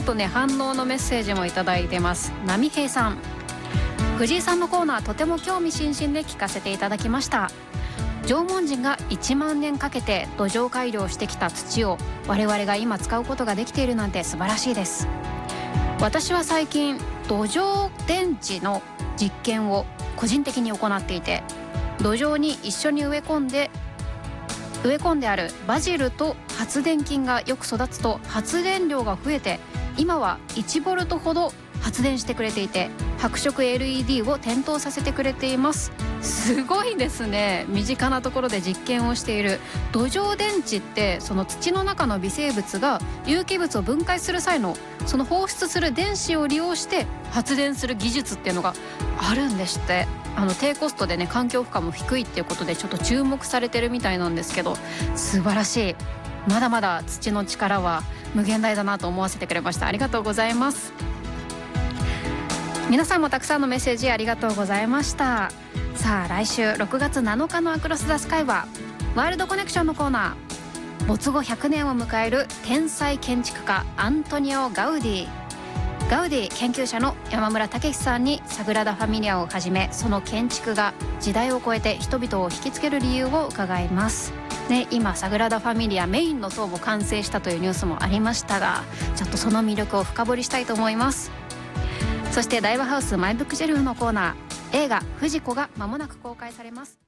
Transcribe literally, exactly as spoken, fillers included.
ょっとね反応のメッセージもいただいてます。波平さん、藤井さんのコーナーとても興味津々で聞かせていただきました。縄文人がいちまんねんかけて土壌改良してきた土を我々が今使うことができているなんて素晴らしいです。私は最近土壌電池の実験を個人的に行っていて、土壌に一緒に植え込んで植え込んであるバジルと発電菌がよく育つと発電量が増えて、今はいちボルトほど発電してくれていて、白色 エルイーディー を点灯させてくれています。すごいですね。身近なところで実験をしている。土壌電池ってその土の中の微生物が有機物を分解する際のその放出する電子を利用して発電する技術っていうのがあるんですって。あの低コストでね環境負荷も低いっていうことでちょっと注目されてるみたいなんですけど、素晴らしい。まだまだ土の力は無限大だなと思わせてくれました。ありがとうございます。皆さんもたくさんのメッセージありがとうございました。さあ来週ろくがつなのかのアクロスザスカイはワールドコネクションのコーナー、没後ひゃくねんを迎える天才建築家アントニオ・ガウディガウディ研究者の山村武さんにサグラダ・ファミリアをはじめその建築が時代を超えて人々を引きつける理由を伺います、ね、今サグラダ・ファミリアメインの塔も完成したというニュースもありましたが、ちょっとその魅力を深掘りしたいと思います。そして大和ハウスマイブックシェルフのコーナー、映画「フジコ」が間もなく公開されます。